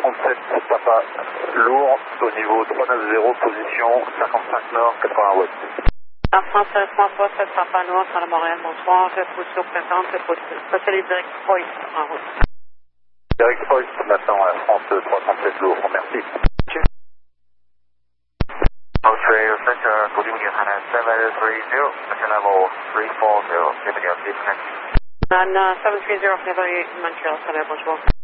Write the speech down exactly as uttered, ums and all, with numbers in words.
trente-sept Papa lourd au niveau trois neuf zéro, position cinquante-cinq nord, quatre-vingts ouest. Air France trois trois sept Papa Noir, Salle Montréal, bonsoir, position présente, spécialiste direct Foyt en route. Direct Foyt maintenant, Air France trois trente-sept lourd, merci. Australia Center, good evening, Hana seven three zero, mission level three four zero, Montreal, disconnect. And uh, seven three zero, Montreal, Montreal, bonjour.